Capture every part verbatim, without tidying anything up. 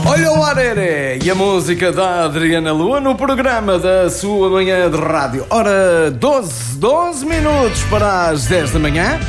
Olha o Arere e a música da Adriana Lua no programa da sua manhã de rádio. Ora, doze, doze minutos para as dez da manhã.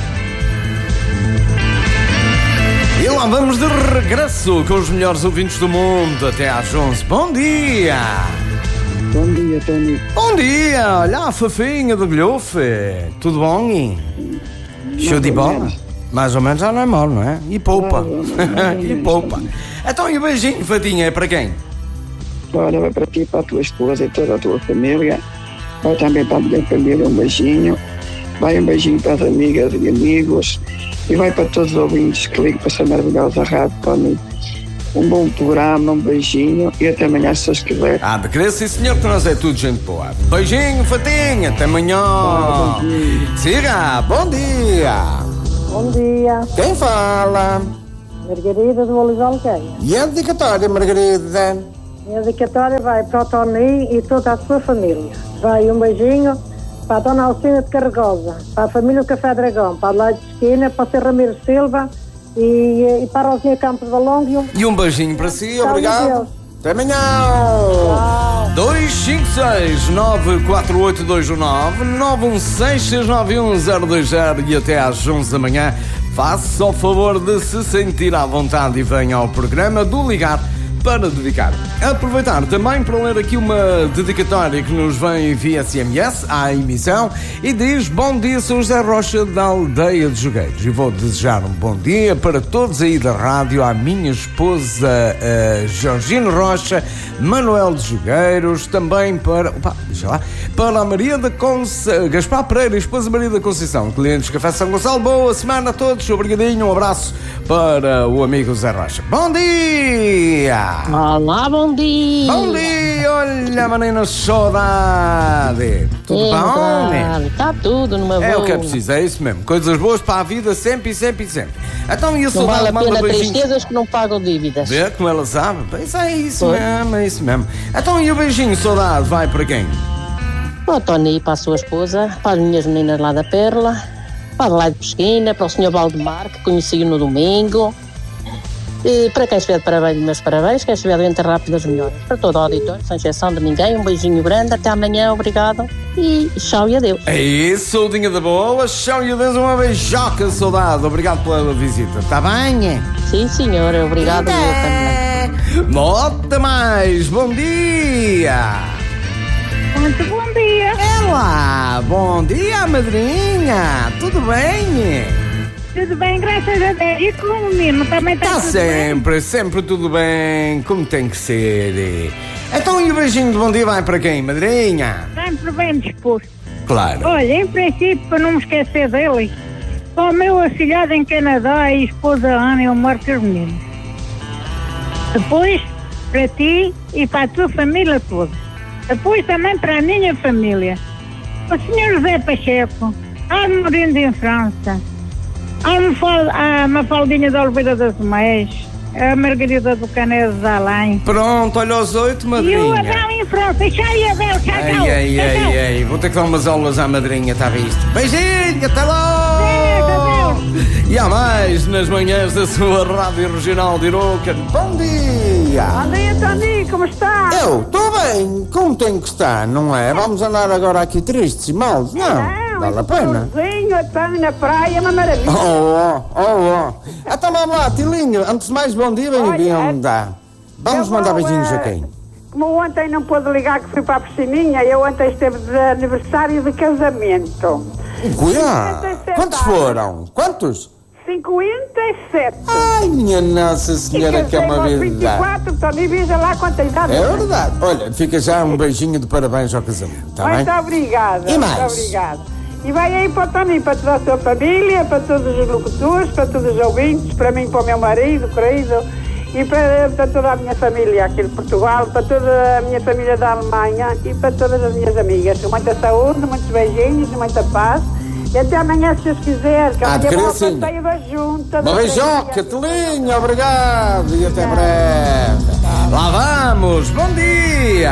E lá vamos de regresso com os melhores ouvintes do mundo até às onze. Bom dia! Bom dia, Tony. Bom dia! Olha a fofinha do Glhofe. Tudo bom? Show de bola? Mais ou menos já não é mal, não é? E poupa. E poupa. Então, e o beijinho, Fatinha, é para quem? Olha, vai para ti, para a tua esposa e toda a tua família. Vai também para a minha família um beijinho. Vai um beijinho para as amigas e amigos. E vai para todos os ouvintes que ligam para essa maravilhosa rádio, Tony. Um bom programa, um beijinho e até amanhã, se Deus quiser. Ah, de querer, sim senhor, que nós é tudo gente boa. Beijinho, Fatinha, até amanhã. Ah, bom dia. Siga, bom dia. Bom dia. Quem fala? Margarida do Olival Queia. E a dedicatória, Margarida? E a dedicatória vai para o Tony e toda a sua família. Vai um beijinho para a Dona Alcina de Carregosa, para a família do Café Dragão, para a Adelaide de Esquina, para o Sr. Ramiro Silva e, e para o senhor Campos Valongo. E um, e um beijinho para si, Tchau, obrigado. Deus. Até amanhã. dois cinco seis nove quatro oito dois um nove nove um seis seis nove um zero dois zero e até às onze da manhã. Faça o favor de se sentir à vontade e venha ao programa do Ligar para dedicar. Aproveitar também para ler aqui uma dedicatória que nos vem via S M S à emissão e diz: bom dia, sou José Rocha da aldeia de Jogueiros e vou desejar um bom dia para todos aí da rádio, à minha esposa uh, Georgina Rocha, Manuel de Jogueiros, também para, opa, deixa lá, para a Maria da Conceição, Gaspar Pereira, esposa Maria da Conceição, clientes Café São Gonçalo. Boa semana a todos, obrigadinho, um abraço para o amigo José Rocha. Bom dia! Olá, bom dia! Bom dia! Olha, menina, saudade! Tudo é, bom, né? Está tudo numa boa. É o que é preciso, é isso mesmo. Coisas boas para a vida sempre, sempre, sempre. Então, e a Não saudade vale a pena beijinhos? tristezas que não pagam dívidas. Vê como ela sabe? Pois é isso Foi. mesmo, é isso mesmo. Então, e o beijinho, saudade, vai para quem? Para o Tony, para a sua esposa, para as minhas meninas lá da Perla, para a Adelaide de Pesquina, para o senhor Valdemar, que conheci no domingo. E para quem estiver de parabéns, meus parabéns, quem estiver doente rápido das melhoras. Para todo o auditório, sem exceção de ninguém, um beijinho grande, até amanhã, obrigado e tchau e adeus. É isso, saudinha da boa, tchau e adeus, uma beijoca, saudade, obrigado pela visita, está bem? Sim, senhora, obrigado eu também. Nota mais, bom dia! Muito bom dia. Olá, bom dia, madrinha, tudo bem? Tudo bem, graças a Deus. E com o menino também está Está tudo sempre, sempre tudo bem, como tem que ser. Então, e o beijinho de bom dia vai para quem, madrinha? bem? Sempre bem disposto. Claro. Olha, em princípio, para não me esquecer dele, para o meu afilhado em Canadá e a esposa Ana e o Marcos Menino. Depois, para ti e para a tua família toda. Depois também para a minha família. O senhor José Pacheco, a Morinda em França, a Mafaldinha da Oliveira das Meias, a Margarida do Canedo da Além. Pronto, olha os oito, E o madrinha. Adão em França, tchau e Abel, tchau, tchau. Ai, ai, tchau, ai, tchau. ai, vou ter que dar umas aulas à madrinha, está visto? Beijinho, até logo! E há mais nas manhãs da sua rádio regional de Iroca. Bom dia! Bom dia, Tony, como está? Eu estou bem, como tenho que estar, não é? Vamos andar agora aqui tristes e maus? Não, vale a pena. Sozinho, estamos na praia, é uma maravilha. Oh, oh, oh, oh. Então vamos lá, Tilinho, antes de mais, bom dia, bem-vinda. Vamos eu mandar vou, beijinhos eh, a quem? Como ontem não pude ligar que fui para a piscininha, eu ontem esteve de aniversário de casamento. Cuidado, cinquenta e sete quantos anos. foram? Quantos? cinquenta e sete. Ai, minha Nossa Senhora, que é uma vinte e verdade. quatro, Tony, veja lá quanta idade. É verdade. Olha, fica já um beijinho de parabéns ao casamento, está bem? Muito obrigada. E mais? Muito obrigada. E vai aí para o Tony, para toda a sua família, para todos os locutores, para todos os ouvintes, para mim, para o meu marido, querido, e para, para toda a minha família aqui de Portugal, para toda a minha família da Alemanha e para todas as minhas amigas. Muita saúde, muitos beijinhos, muita paz. E até amanhã, se Deus quiser, que Ah, de amanhã vou ao querer, sim. passeio da junta. Uma da beijoca, família. Telinho, obrigado e até breve. Lá vamos, bom dia.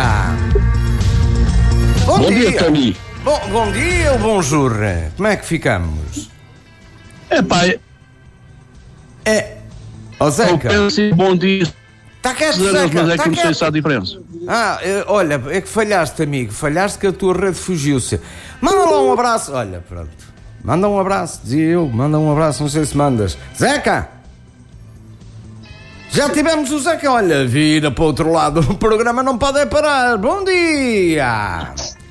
Bom, Bom dia, Tony. Bom, bom dia ou bonjour? Como é que ficamos? É pá, É. Ó eu Zeca, penso em bom dia. Está quieto, Zeca, Zeca, mas é tá que não sei quieto. se há diferença. Ah, é, olha, é que falhaste, amigo. Falhaste que a tua rede fugiu-se. Manda lá um abraço. Olha, pronto. Manda um abraço, dizia eu. Manda um abraço, não sei se mandas. Zeca! Já tivemos o Zeca. Olha, vira para o outro lado. O programa não pode parar. Bom dia!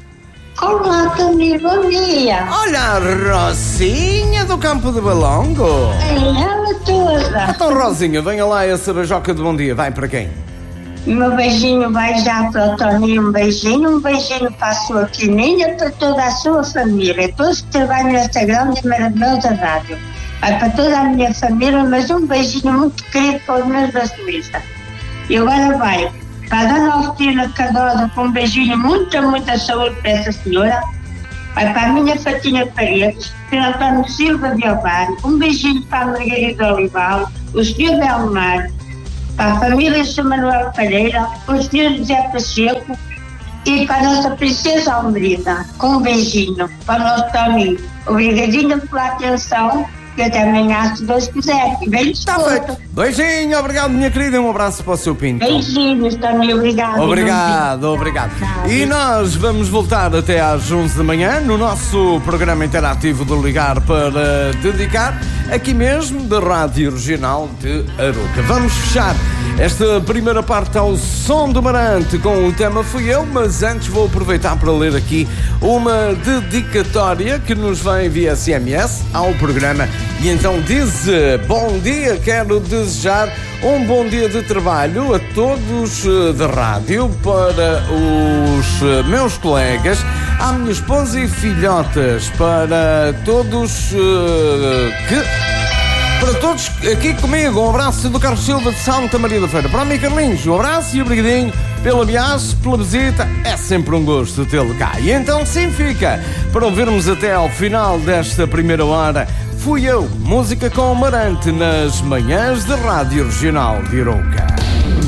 Olá, Tony, bom dia. Olha a Rosinha do Campo de Balongo. É ela toda. Então, Rosinha, venha lá essa beijoca de bom dia. Vai para quem? O meu beijinho vai já para o Tony, um beijinho, um beijinho para a sua Quininha, para toda a sua família, todos que trabalham nesta grande e maravilhosa rádio. Vai para toda a minha família, mas um beijinho muito querido para os meus da Suíça. E agora vai para a Dona Alfina Cardosa, com um beijinho, muita, muita saúde para essa senhora. Vai para a minha Fatinha Paredes, para o António Silva de Alvaro, um beijinho para a Margarida Olival, o senhor Belmar, para a família de São Manuel Pereira, o senhor José Pacheco e para a nossa Princesa Almerida, com um beijinho para o nosso Toninho. Obrigadinho pela atenção e até amanhã, se Deus quiser. E bem Está feito. Beijinho, obrigado, minha querida, e um abraço para o seu Pinto. Beijinhos, Toninho, obrigado. Obrigado, obrigado. E nós vamos voltar até às onze da manhã no nosso programa interativo do Ligar para Dedicar, aqui mesmo da Rádio Regional de Aroca. Vamos fechar esta primeira parte ao som do Marante com o tema Fui Eu, mas antes vou aproveitar para ler aqui uma dedicatória que nos vem via S M S ao programa. E então diz: bom dia, quero desejar um bom dia de trabalho a todos da rádio, para os meus colegas, à minha esposa e filhotas, para todos uh, que... Para todos aqui comigo, um abraço do Carlos Silva de Santa Maria da Feira. Para mim, Carlinhos, um abraço e obrigadinho pelo abraço, pela visita. É sempre um gosto tê-lo cá. E então sim fica para ouvirmos até ao final desta primeira hora Fui Eu, música com o Marante nas manhãs da Rádio Regional de Aroca.